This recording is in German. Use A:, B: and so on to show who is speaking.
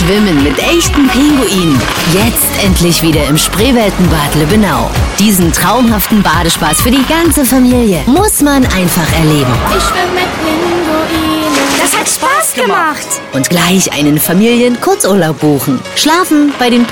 A: Schwimmen mit echten Pinguinen. Jetzt endlich wieder im Spreeweltenbad Lübbenau. Diesen traumhaften Badespaß für die ganze Familie muss man einfach erleben.
B: Ich schwimme mit Pinguinen.
C: Das hat Spaß gemacht.
A: Und gleich einen Familien-Kurzurlaub buchen. Schlafen bei den